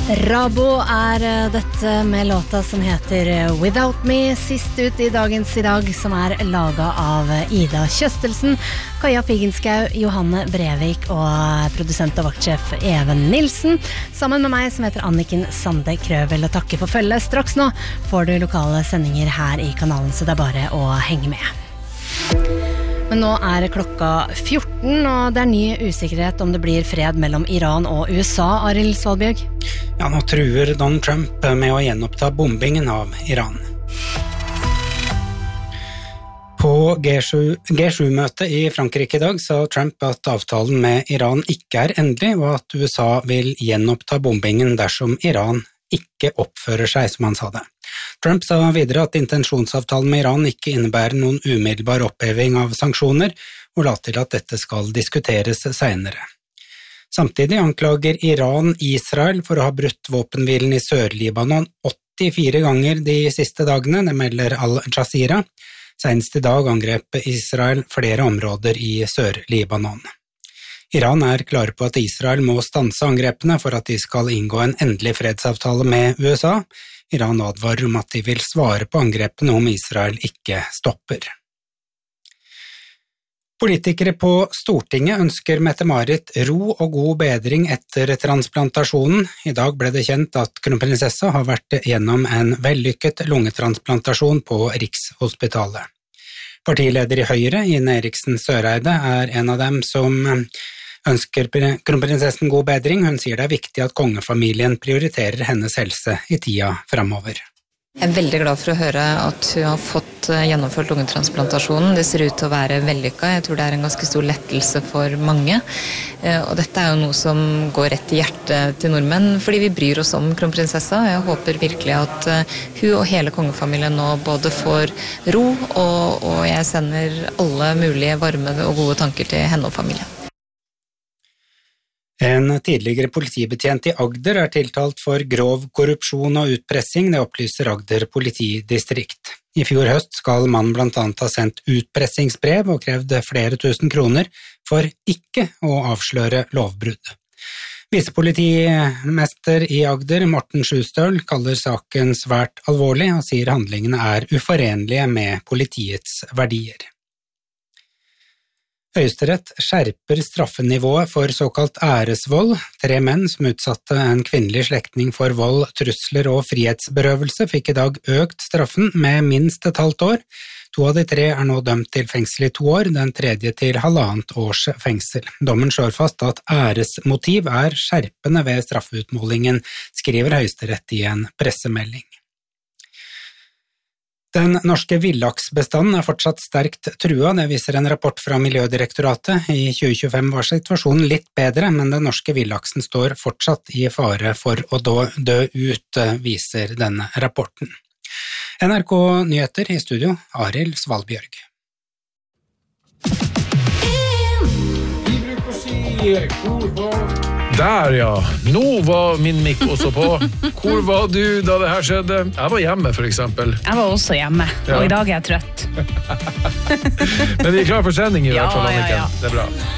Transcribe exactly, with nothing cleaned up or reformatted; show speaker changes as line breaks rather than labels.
Rabo er dette med låta som heter Without Me, sist ut i dagens i dag, som er laget av Ida Kjøstelsen, Kaja Figenschou, Johanne Brevik og produsent og vaktsjef Even Nilsen, sammen med meg som heter Anniken Sande Krøvel, og takke for følget. Straks nå får du lokale sendinger her i kanalen, så det er bare å henge med. Men nå er klokka fjorten, og det er ny usikkerhet om det blir fred mellom Iran og U S A, Arild Svalbjørg.
Ja, nå truer Donald Trump med å gjenoppta bombingen av Iran. På G sju-møtet i Frankrike i dag sa Trump at avtalen med Iran ikke er endelig, og at U S A vil gjenoppta bombingen dersom Iran ikke oppfører seg, som han sa det. Trump sa videre at intensjonsavtalen med Iran ikke innebærer noen umiddelbar oppheving av sanksjoner, og la til at dette skal diskuteres senere. Samtidig anklager Iran Israel for å ha brutt våpenhvilen i Sør-Libanon åttifire ganger de siste dagene, det melder Al Jazeera. Senest i dag angrep Israel flere områder i Sør-Libanon. Iran er klare på at Israel må stanse angrepene for at de skal inngå en endelig fredsavtale med U S A. Iran advarer om at de vil svare på angrepene om Israel ikke stopper. Politikere på Stortinget ønsker Mette-Marit ro og god bedring etter transplantasjonen. I dag ble det kjent at kronprinsessa har vært gjennom en vellykket lungetransplantasjon på Rikshospitalet. Partileder i Høyre, Ine Eriksen Søreide, er en av dem som ønsker kronprinsessen god bedring. Hun sier det er viktig at kongefamilien prioriterer hennes helse i tida fremover.
Jeg er veldig glad for å høre at hun har fått gjennomført lungetransplantasjonen. Det ser ut til å være vellykket. Jeg tror det er en ganske stor lettelse for mange. Og dette er jo noe som går rett i hjertet til nordmenn, fordi vi bryr oss om kronprinsessa. Jeg håper virkelig at hun og hele kongefamilien nå både får ro, og, og jeg sender alle mulige varme og gode tanker til henne og familien.
En tidligere politibetjent i Agder er tiltalt for grov korrupsjon og utpressing, det opplyser Agder politidistrikt. I fjor høst skal mannen blant annet ha sendt utpressingsbrev og krevd flere tusen kroner for ikke å avsløre lovbrudd. Visepolitimester i Agder, Morten Sjustøl, kaller saken svært alvorlig og sier handlingene er uforenlige med politiets verdier. Høyesterett skjerper straffenivået for såkalt æresvold. Tre menn som utsatte en kvinnelig slektning for vold, trusler og frihetsberøvelse fikk i dag økt straffen med minst et halvt år. To av de tre er nå dømt til fengsel i to år, den tredje til halvannet års fengsel. Dommen slår fast at æresmotiv er skjerpende ved straffeutmålingen, skriver Høyesterett i en pressemelding. Den norske villaksbestanden er fortsatt sterkt trua, det viser en rapport fra Miljødirektoratet. I tjue tjuefem var situasjonen litt bedre, men den norske villaksen står fortsatt i fare for å dø ut, viser denne rapporten. N R K Nyheter i studio, Arild Svalbjørg.
Der ja, nå var min mikk også på. Hvor var du da det her skjedde? Jeg var hjemme for eksempel.
Jeg var også hjemme,
ja.
Og i dag er jeg trøtt.
Men vi er klar for sending i
ja,
hvert fall, Anniken.
Ja, ja.
Det er bra.